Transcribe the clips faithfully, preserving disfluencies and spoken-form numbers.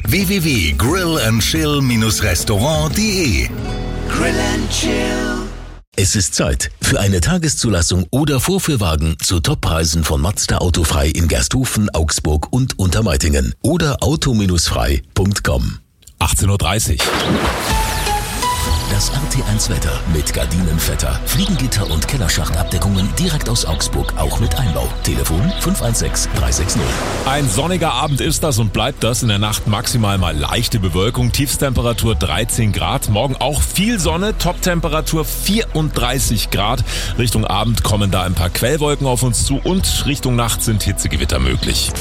w w w punkt grill and chill restaurant punkt de. Grill and Chill. Es ist Zeit für eine Tageszulassung oder Vorführwagen zu Toppreisen von Mazda Autofrei in Gersthofen, Augsburg und Untermeitingen oder auto frei punkt com. achtzehn Uhr dreißig. Das R T eins Wetter mit Gardinenvetter, Fliegengitter und Kellerschachtabdeckungen direkt aus Augsburg, auch mit Einbau. Telefon fünf eins sechs drei sechs null. Ein sonniger Abend ist das und bleibt das. In der Nacht maximal mal leichte Bewölkung, Tiefstemperatur dreizehn Grad. Morgen auch viel Sonne, Toptemperatur vierunddreißig Grad. Richtung Abend kommen da ein paar Quellwolken auf uns zu und Richtung Nacht sind Hitzegewitter möglich.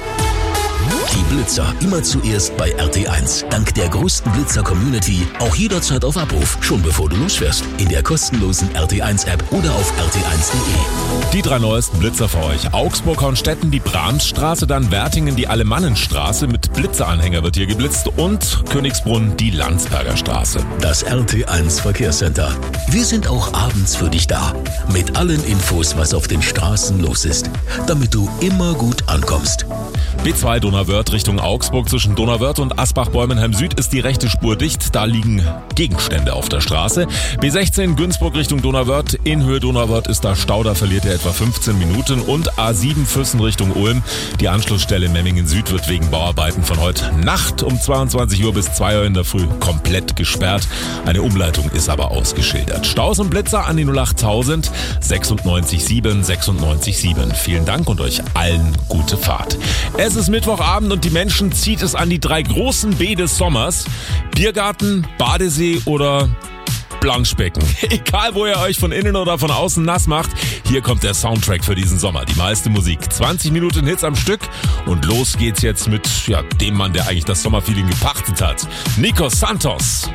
Die Blitzer immer zuerst bei R T eins. Dank der größten Blitzer-Community auch jederzeit auf Abruf, schon bevor du losfährst. In der kostenlosen R T eins App oder auf r t eins punkt de. Die drei neuesten Blitzer für euch. Augsburg, Hornstetten, die Brahmsstraße, dann Wertingen, die Alemannenstraße. Mit Blitzeranhänger wird hier geblitzt und Königsbrunn, die Landsberger Straße. Das R T eins Verkehrscenter. Wir sind auch abends für dich da. Mit allen Infos, was auf den Straßen los ist. Damit du immer gut ankommst. B zwei Donauwörth Richtung Augsburg. Zwischen Donauwörth und Asbach-Bäumenheim Süd ist die rechte Spur dicht. Da liegen Gegenstände auf der Straße. B sechzehn Günzburg Richtung Donauwörth. In Höhe Donauwörth ist da Stau, da verliert er etwa fünfzehn Minuten. Und A sieben Füssen Richtung Ulm. Die Anschlussstelle Memmingen Süd wird wegen Bauarbeiten von heute Nacht um zweiundzwanzig Uhr bis zwei Uhr in der Früh komplett gesperrt. Eine Umleitung ist aber ausgeschildert. Staus und Blitzer an die null achttausend sechsundneunzig sieben sechsundneunzig sieben. Vielen Dank und euch allen gute Fahrt. Es ist Mittwochabend und die Menschen zieht es an die drei großen B des Sommers. Biergarten, Badesee oder Planschbecken. Egal, wo ihr euch von innen oder von außen nass macht, hier kommt der Soundtrack für diesen Sommer. Die meiste Musik. zwanzig Minuten Hits am Stück und los geht's jetzt mit ja, dem Mann, der eigentlich das Sommerfeeling gepachtet hat. Nico Santos.